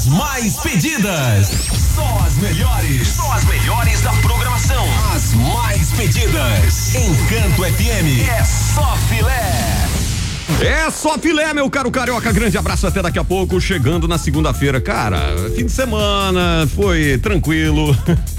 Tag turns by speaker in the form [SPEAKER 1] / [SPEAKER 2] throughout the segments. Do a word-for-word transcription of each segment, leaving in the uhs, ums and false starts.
[SPEAKER 1] As mais pedidas, só as melhores, só as melhores da programação. As mais pedidas, Encanto F M, é só filé.
[SPEAKER 2] É só filé, meu caro carioca. Grande abraço, até daqui a pouco. Chegando na segunda-feira, cara, fim de semana foi tranquilo.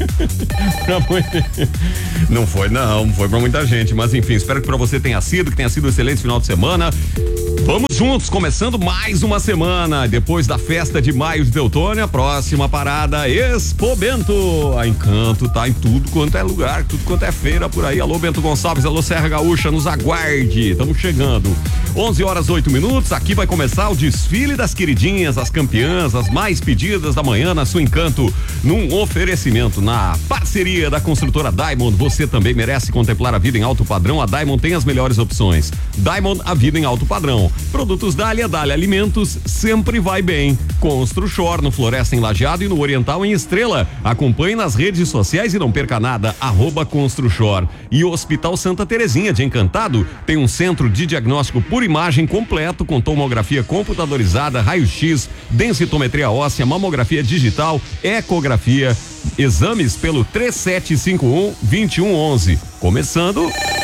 [SPEAKER 2] Não foi, não, foi pra muita gente, mas enfim, espero que pra você tenha sido, que tenha sido um excelente final de semana. Vamos juntos, começando mais uma semana. Depois da festa de maio de Teutônia, a próxima parada, Expo Bento. A Encanto tá em tudo quanto é lugar, tudo quanto é feira por aí. Alô, Bento Gonçalves, alô, Serra Gaúcha, nos aguarde. Estamos chegando. onze horas, oito minutos. Aqui vai começar o desfile das queridinhas, as campeãs, as mais pedidas da manhã na sua Encanto. Num oferecimento, na parceria da construtora Diamond. Você também merece contemplar a vida em alto padrão. A Diamond tem as melhores opções. Diamond, a vida em alto padrão. Produtos Dália, Dália Alimentos, sempre vai bem. Construshore, no Floresta em Lajeado e no Oriental em Estrela. Acompanhe nas redes sociais e não perca nada, arroba Construshore. E o Hospital Santa Terezinha de Encantado tem um centro de diagnóstico por imagem completo com tomografia computadorizada, raio-x, densitometria óssea, mamografia digital, ecografia, exames pelo três sete cinco um, dois um um um. Começando